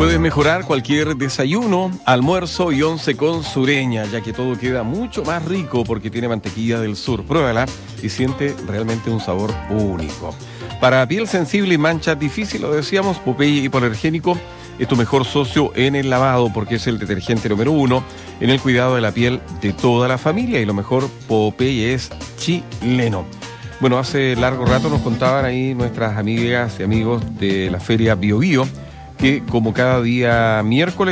Puedes mejorar cualquier desayuno, almuerzo y once con Sureña, ya que todo queda mucho más rico porque tiene mantequilla del sur. Pruébala y siente realmente un sabor único. Para piel sensible y manchas difíciles, lo decíamos, Popeye hipoalergénico es tu mejor socio en el lavado porque es el detergente número 1 en el cuidado de la piel de toda la familia. Y lo mejor, Popeye es chileno. Bueno, hace largo rato nos contaban ahí nuestras amigas y amigos de la feria Bio Bio que como cada día miércoles